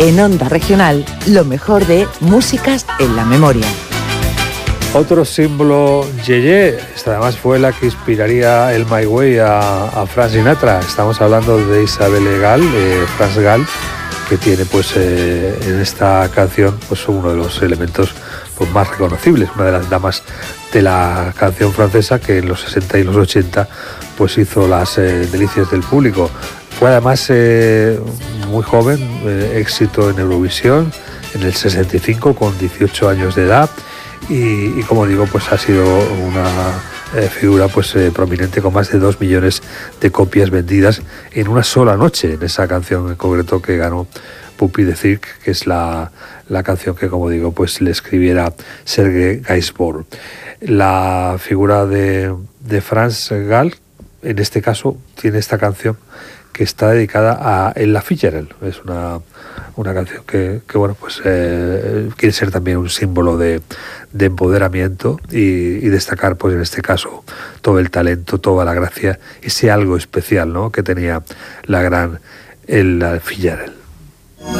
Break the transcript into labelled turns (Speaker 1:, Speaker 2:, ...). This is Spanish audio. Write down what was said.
Speaker 1: En Onda Regional, lo mejor de Músicas en la Memoria.
Speaker 2: Otro símbolo yeye, esta además fue la que inspiraría el My Way a Frank Sinatra. Estamos hablando de Isabelle Gall, Franz Gall, que tiene pues en esta canción pues uno de los elementos pues, más reconocibles, una de las damas de la canción francesa que en los 60 y los 80 pues hizo las delicias del público. Fue además muy joven, éxito en Eurovisión en el 65 con 18 años de edad. Y como digo, pues ha sido una figura pues prominente con más de 2 millones de copias vendidas en una sola noche, en esa canción en concreto que ganó Puppy de Cirque, que es la canción que, como digo, pues le escribiera Serge Gainsbourg. La figura de Franz Gall, en este caso, tiene esta canción que está dedicada a Ella Fitzgerald. Es una canción que bueno, pues quiere ser también un símbolo de empoderamiento y destacar, pues en este caso, todo el talento, toda la gracia, ese algo especial, ¿no?, que tenía la gran Ella Fitzgerald.